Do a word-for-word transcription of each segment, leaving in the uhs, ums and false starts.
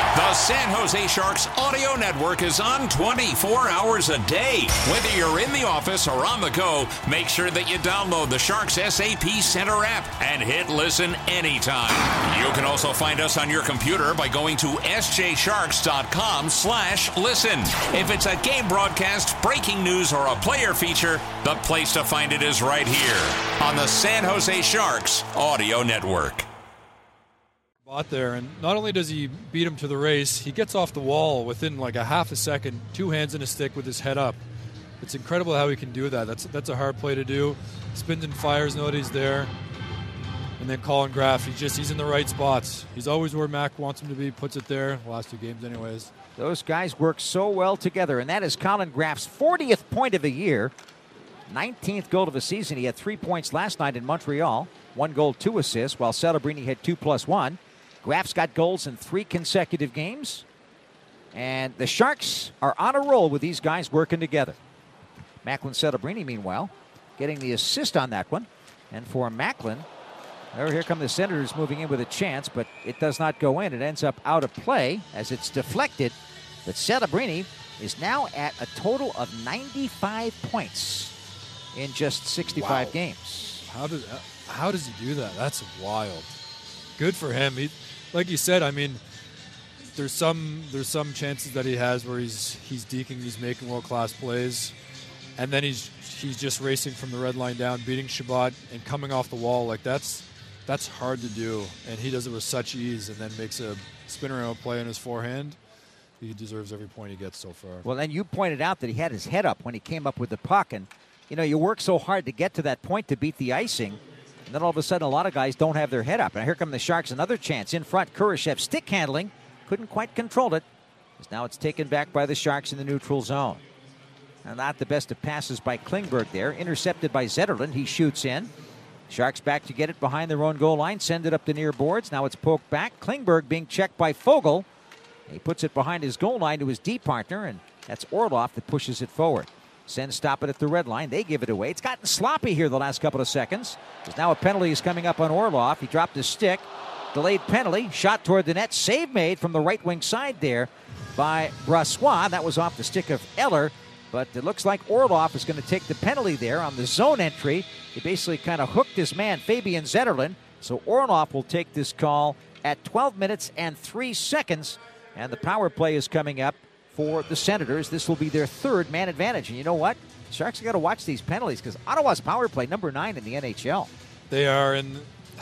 The San Jose Sharks audio network is on twenty-four hours a day. Whether you're in the office or on the go, make sure that you download the Sharks S A P Center app and hit listen anytime. You can also find us on your computer by going to s j sharks dot com slash listen. If it's a game broadcast, breaking news, or a player feature, the place to find it is right here on the San Jose Sharks audio network. Out there, and not only does he beat him to the race, he gets off the wall within like a half a second, two hands in a stick with his head up. It's incredible how he can do that. That's that's a hard play to do. Spins and fires, nobody's there. And then Colin Graf, he just he's in the right spots. He's always where Mac wants him to be, puts it there. The last two games anyways. Those guys work so well together, and that is Colin Graf's fortieth point of the year. nineteenth goal of the season. He had three points last night in Montreal. One goal, two assists, while Celebrini had two plus one. Graf's got goals in three consecutive games. And the Sharks are on a roll with these guys working together. Macklin Celebrini, meanwhile, getting the assist on that one. And for Macklin, there, here come the Senators moving in with a chance, but it does not go in. It ends up out of play as it's deflected. But Celebrini is now at a total of ninety-five points in just sixty-five Wow. games. How does how does he do that? That's wild. Good for him. He, like you said, I mean, there's some there's some chances that he has where he's he's deking, he's making world class plays, and then he's he's just racing from the red line down, beating Shabbat and coming off the wall. Like that's that's hard to do, and he does it with such ease, and then makes a spin around play on his forehand. He deserves every point he gets so far. Well, then you pointed out that he had his head up when he came up with the puck, and you know you work so hard to get to that point to beat the icing. And then all of a sudden, a lot of guys don't have their head up. And here come the Sharks, another chance in front. Kurashev stick handling. Couldn't quite control it. As now it's taken back by the Sharks in the neutral zone. And not the best of passes by Klingberg there. Intercepted by Zetterlund. He shoots in. Sharks back to get it behind their own goal line. Send it up the near boards. Now it's poked back. Klingberg being checked by Foegele. He puts it behind his goal line to his D partner. And that's Orlov that pushes it forward. Sens stop it at the red line. They give it away. It's gotten sloppy here the last couple of seconds. There's now a penalty is coming up on Orlov. He dropped his stick. Delayed penalty. Shot toward the net. Save made from the right wing side there by Brossoit. That was off the stick of Eller. But it looks like Orlov is going to take the penalty there on the zone entry. He basically kind of hooked his man, Fabian Zetterlund. So Orlov will take this call at twelve minutes and three seconds. And the power play is coming up for the Senators. This will be their third man advantage. And you know what? Sharks have got to watch these penalties because Ottawa's power play number nine in the N H L. They are, and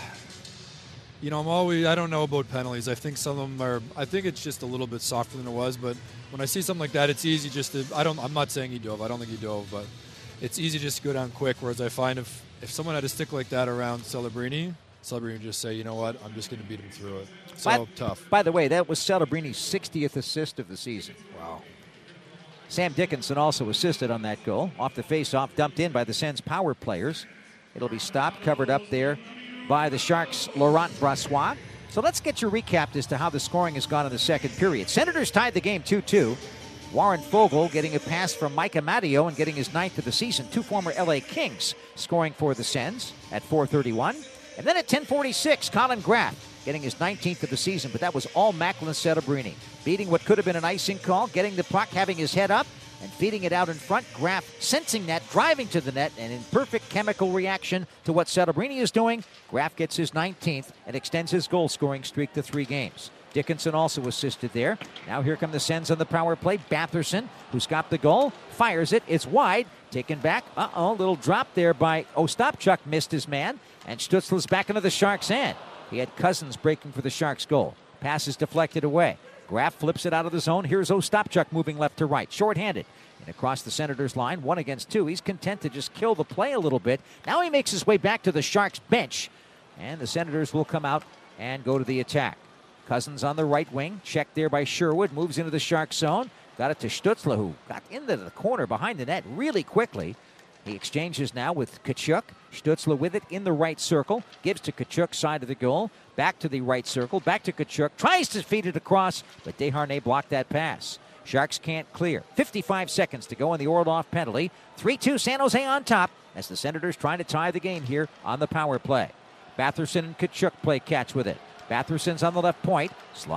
you know, I'm always, I don't know about penalties. I think some of them are, I think it's just a little bit softer than it was, but when I see something like that, it's easy just to, I don't, I'm not saying he dove. I don't think he dove, but it's easy just to go down quick, whereas I find if, if someone had a stick like that around Celebrini, Celebrini would just say, you know what, I'm just going to beat him through it. So by, tough. By the way, that was Celebrini's sixtieth assist of the season. Wow. Sam Dickinson also assisted on that goal. Off the face-off, dumped in by the Sens power players. It'll be stopped, covered up there by the Sharks' Laurent Brossoit. So let's get your recap as to how the scoring has gone in the second period. Senators tied the game two two. Warren Foegele getting a pass from Mike Amadio and getting his ninth of the season. Two former L A Kings scoring for the Sens at four thirty-one. And then at ten forty-six, Colin Graf getting his nineteenth of the season, but that was all Macklin Celebrini. Beating what could have been an icing call, getting the puck, having his head up, and feeding it out in front. Graf sensing that, driving to the net, and in perfect chemical reaction to what Celebrini is doing, Graf gets his nineteenth and extends his goal-scoring streak to three games. Dickinson also assisted there. Now here come the Sens on the power play. Batherson, who's got the goal, fires it. It's wide. Taken back. Uh-oh, little drop there by Ostapchuk, missed his man. And Stutzle's back into the Sharks' end. He had Cousins breaking for the Sharks' goal. Pass is deflected away. Graf flips it out of the zone. Here's Ostapchuk moving left to right. Short-handed. And across the Senators' line, one against two. He's content to just kill the play a little bit. Now he makes his way back to the Sharks' bench. And the Senators will come out and go to the attack. Cousins on the right wing. Checked there by Sherwood. Moves into the Sharks' zone. Got it to Stutzle, who got into the corner behind the net really quickly. He exchanges now with Tkachuk. Stutzle with it in the right circle. Gives to Tkachuk, side of the goal. Back to the right circle. Back to Tkachuk. Tries to feed it across, but Desharnais blocked that pass. Sharks can't clear. fifty-five seconds to go on the Orlov penalty. three two San Jose on top as the Senators trying to tie the game here on the power play. Batherson and Tkachuk play catch with it. Batherson's on the left point.